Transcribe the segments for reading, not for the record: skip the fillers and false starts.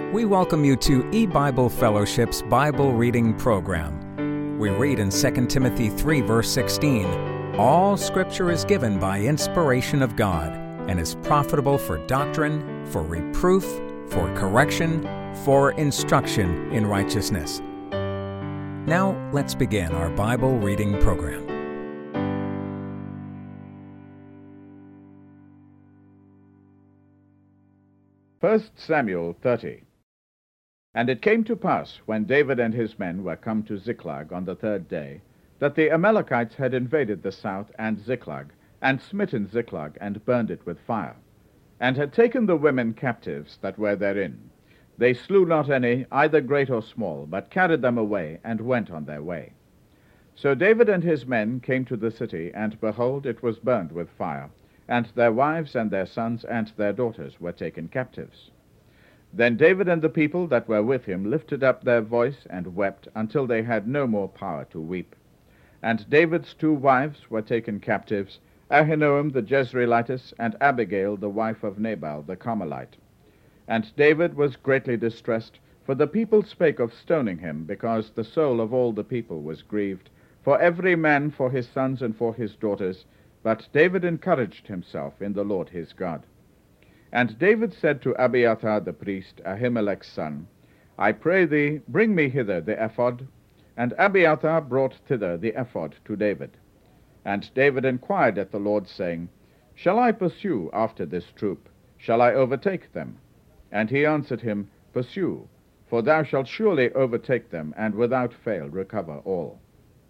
We welcome you to eBible Fellowship's Bible Reading Program. We read in 2 Timothy 3, verse 16, "All Scripture is given by inspiration of God, and is profitable for doctrine, for reproof, for correction, for instruction in righteousness." Now, let's begin our Bible reading program. First Samuel 30. And it came to pass, when David and his men were come to Ziklag on the third day, that the Amalekites had invaded the south and Ziklag, and smitten Ziklag, and burned it with fire, and had taken the women captives that were therein. They slew not any, either great or small, but carried them away, and went on their way. So David and his men came to the city, and behold, it was burned with fire, and their wives and their sons and their daughters were taken captives. Then David and the people that were with him lifted up their voice and wept until they had no more power to weep. And David's two wives were taken captives, Ahinoam the Jezreelitess, and Abigail the wife of Nabal the Carmelite. And David was greatly distressed, for the people spake of stoning him, because the soul of all the people was grieved, for every man for his sons and for his daughters. But David encouraged himself in the Lord his God. And David said to Abiathar the priest, Ahimelech's son, I pray thee, bring me hither the ephod. And Abiathar brought thither the ephod to David. And David inquired at the Lord, saying, Shall I pursue after this troop? Shall I overtake them? And he answered him, Pursue, for thou shalt surely overtake them, and without fail recover all.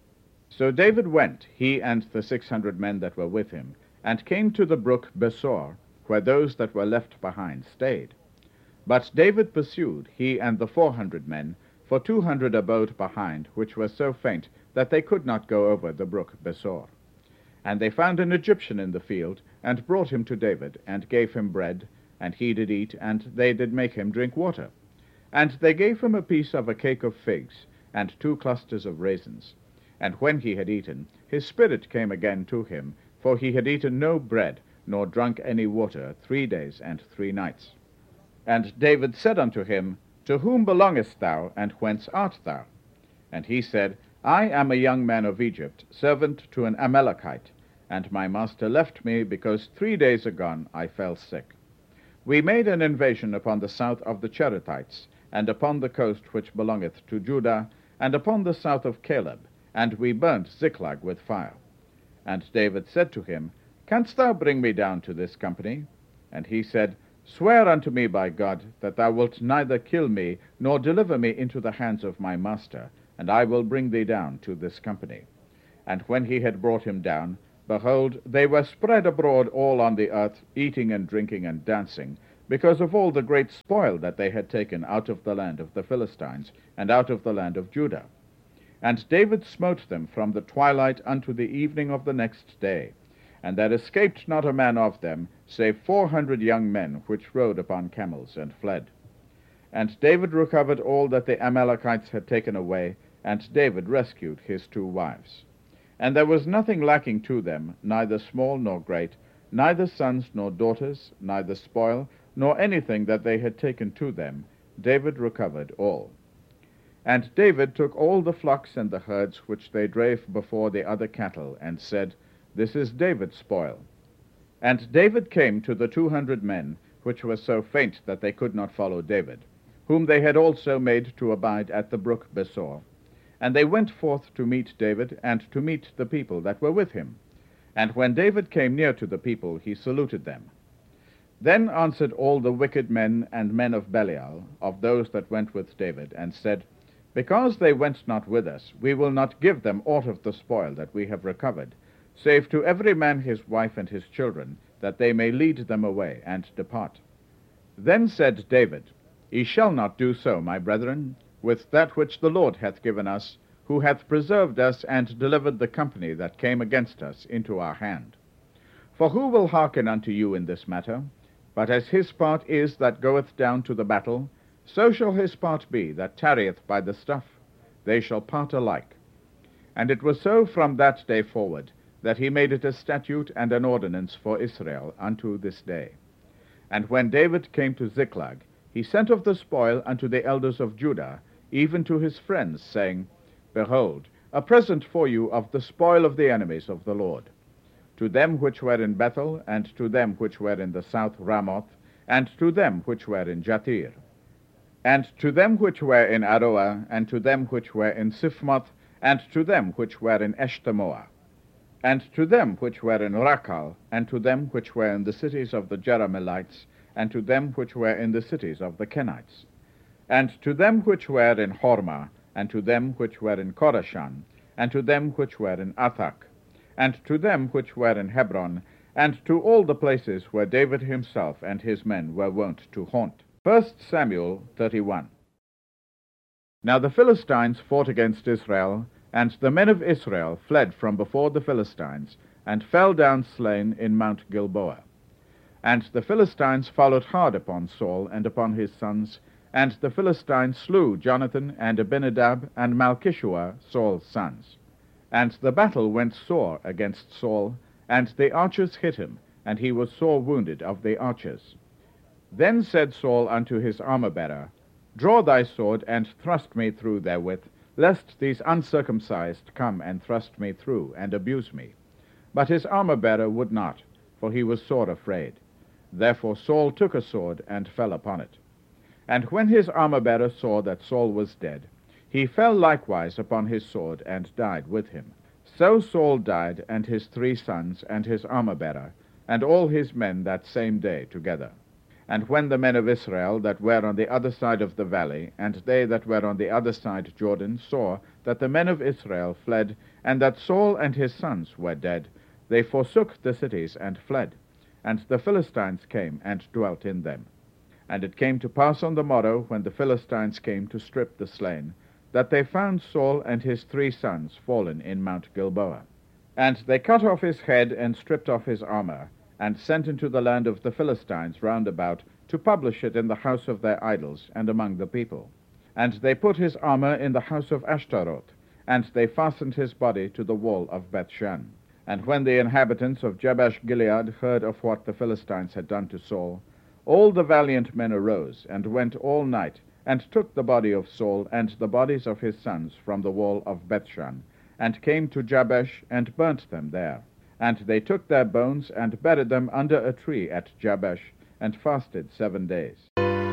So David went, he and the 600 men that were with him, and came to the brook Besor, where those that were left behind stayed. But David pursued, he and the 400 men, for 200 abode behind, which were so faint that they could not go over the brook Besor. And they found an Egyptian in the field, and brought him to David, and gave him bread, and he did eat, and they did make him drink water. And they gave him a piece of a cake of figs, and 2 clusters of raisins. And when he had eaten, his spirit came again to him, for he had eaten no bread, nor drunk any water 3 days and 3 nights. And David said unto him, To whom belongest thou, and whence art thou? And he said, I am a young man of Egypt, servant to an Amalekite, and my master left me, because 3 days agone I fell sick. We made an invasion upon the south of the Cherethites, and upon the coast which belongeth to Judah, and upon the south of Caleb, and we burnt Ziklag with fire. And David said to him, Canst thou bring me down to this company? And he said, Swear unto me by God, that thou wilt neither kill me, nor deliver me into the hands of my master, and I will bring thee down to this company. And when he had brought him down, behold, they were spread abroad all on the earth, eating and drinking and dancing, because of all the great spoil that they had taken out of the land of the Philistines, and out of the land of Judah. And David smote them from the twilight unto the evening of the next day. And there escaped not a man of them, save 400 young men, which rode upon camels and fled. And David recovered all that the Amalekites had taken away, and David rescued his 2 wives. And there was nothing lacking to them, neither small nor great, neither sons nor daughters, neither spoil, nor anything that they had taken to them. David recovered all. And David took all the flocks and the herds which they drave before the other cattle, and said, This is David's spoil. And David came to the 200 men, which were so faint that they could not follow David, whom they had also made to abide at the brook Besor. And they went forth to meet David, and to meet the people that were with him. And when David came near to the people, he saluted them. Then answered all the wicked men and men of Belial, of those that went with David, and said, Because they went not with us, we will not give them aught of the spoil that we have recovered, save to every man his wife and his children, that they may lead them away and depart. Then said David, Ye shall not do so, my brethren, with that which the Lord hath given us, who hath preserved us and delivered the company that came against us into our hand. For who will hearken unto you in this matter? But as his part is that goeth down to the battle, so shall his part be that tarrieth by the stuff. They shall part alike. And it was so from that day forward, that he made it a statute and an ordinance for Israel unto this day. And when David came to Ziklag, he sent of the spoil unto the elders of Judah, even to his friends, saying, Behold, a present for you of the spoil of the enemies of the Lord. To them which were in Bethel, and to them which were in the south Ramoth, and to them which were in Jatir, and to them which were in Aroah, and to them which were in Siphmoth, and to them which were in Eshtemoa, and to them which were in Rakal, and to them which were in the cities of the Jerahmeelites, and to them which were in the cities of the Kenites, and to them which were in Hormah, and to them which were in Korashan, and to them which were in Athak, and to them which were in Hebron, and to all the places where David himself and his men were wont to haunt. 1 Samuel 31. Now the Philistines fought against Israel, and the men of Israel fled from before the Philistines, and fell down slain in Mount Gilboa. And the Philistines followed hard upon Saul and upon his sons, and the Philistines slew Jonathan and Abinadab and Malchishua, Saul's sons. And the battle went sore against Saul, and the archers hit him, and he was sore wounded of the archers. Then said Saul unto his armor-bearer, Draw thy sword, and thrust me through therewith, lest these uncircumcised come and thrust me through, and abuse me. But his armor-bearer would not, for he was sore afraid. Therefore Saul took a sword, and fell upon it. And when his armor-bearer saw that Saul was dead, he fell likewise upon his sword, and died with him. So Saul died, and his 3 sons, and his armor-bearer, and all his men that same day together. And when the men of Israel that were on the other side of the valley, and they that were on the other side Jordan, saw that the men of Israel fled, and that Saul and his sons were dead, they forsook the cities and fled. And the Philistines came and dwelt in them. And it came to pass on the morrow, when the Philistines came to strip the slain, that they found Saul and his 3 sons fallen in Mount Gilboa. And they cut off his head, and stripped off his armor, and sent into the land of the Philistines round about, to publish it in the house of their idols, and among the people. And they put his armor in the house of Ashtaroth, and they fastened his body to the wall of Bethshan. And when the inhabitants of Jabesh-Gilead heard of what the Philistines had done to Saul, all the valiant men arose, and went all night, and took the body of Saul and the bodies of his sons from the wall of Bethshan, and came to Jabesh, and burnt them there. And they took their bones, and buried them under a tree at Jabesh, and fasted 7 days.